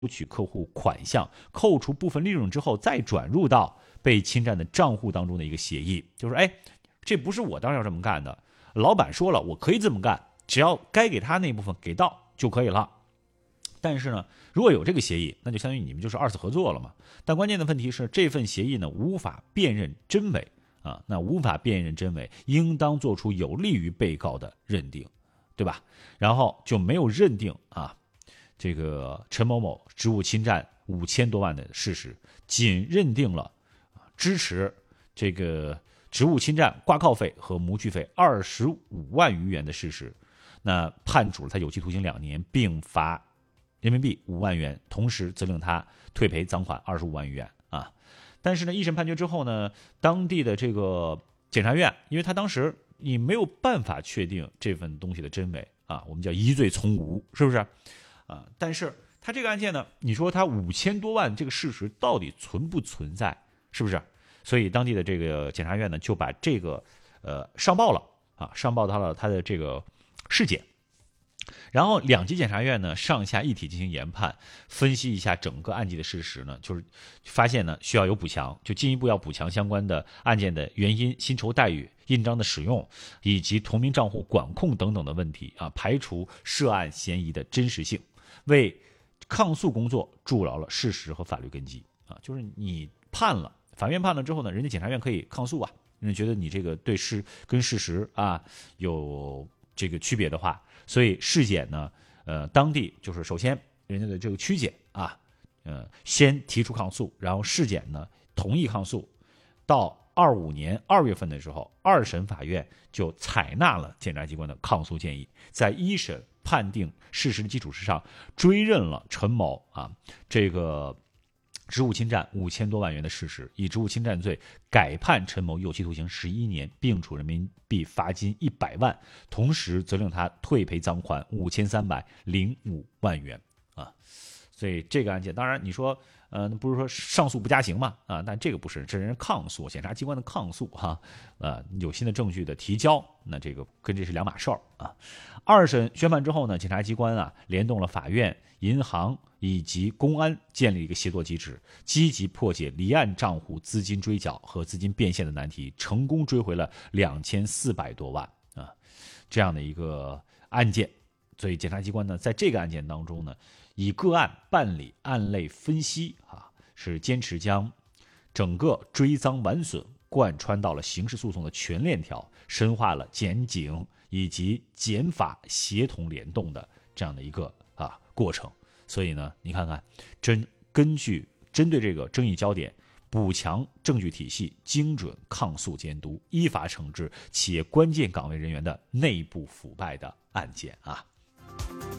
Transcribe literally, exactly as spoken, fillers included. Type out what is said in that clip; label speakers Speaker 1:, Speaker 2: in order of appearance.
Speaker 1: 取客户款项，扣除部分利润之后再转入到被侵占的账户当中的一个协议，就是哎，这不是我当时要这么干的，老板说了我可以这么干，只要该给他那部分给到就可以了。但是呢，如果有这个协议，那就相当于你们就是二次合作了嘛。但关键的问题是，这份协议呢无法辨认真伪啊，那无法辨认真伪，应当做出有利于被告的认定，对吧？然后就没有认定啊，这个陈某某职务侵占五千多万的事实，仅认定了支持这个职务侵占挂靠费和模具费二十五万余元的事实，那判处了他有期徒刑两年，并罚人民币五万元，同时责令他退赔赃款二十五万余元啊。但是呢，一审判决之后呢，当地的这个检察院，因为他当时你没有办法确定这份东西的真伪啊，我们叫疑罪从无，是不是啊？但是他这个案件呢，你说他五千多万这个事实到底存不存在，是不是？所以当地的这个检察院呢，就把这个呃上报了啊，上报到了他的这个市检。然后两级检察院呢上下一体进行研判，分析一下整个案件的事实呢，就是发现呢需要有补强，就进一步要补强相关的案件的原因、薪酬待遇、印章的使用以及同名账户管控等等的问题啊，排除涉案嫌疑的真实性，为抗诉工作筑牢了事实和法律根基啊。就是你判了，法院判了之后呢，人家检察院可以抗诉啊，人家觉得你这个对事跟事实啊有这个区别的话，所以市检呢，呃，当地就是首先人家的这个区检啊，呃，先提出抗诉，然后市检呢同意抗诉，到二五年二月份的时候，二审法院就采纳了检察机关的抗诉建议，在一审判定事实的基础之上，追认了陈某啊这个职务侵占五千多万元的事实，以职务侵占罪改判陈某有期徒刑十一年，并处人民币罚金一百万，同时责令他退赔赃款五千三百零五万元啊。所以这个案件，当然你说，呃，不是说上诉不加刑嘛啊？但这个不是，这人抗诉，检察机关的抗诉哈，呃，有新的证据的提交，那这个跟这是两码事儿啊。二审宣判之后呢，检察机关啊联动了法院、银行以及公安，建立一个协作机制，积极破解离岸账户资金追缴和资金变现的难题，成功追回了两千四百多万啊，这样的一个案件。所以检察机关呢，在这个案件当中呢，以个案办理，案类分析啊，是坚持将整个追赃完损贯穿到了刑事诉讼的全链条，深化了检警以及检法协同联动的这样的一个啊过程。所以呢，你看看，针根据针对这个争议焦点，补强证据体系，精准抗诉监督，依法惩治企业关键岗位人员的内部腐败的案件啊。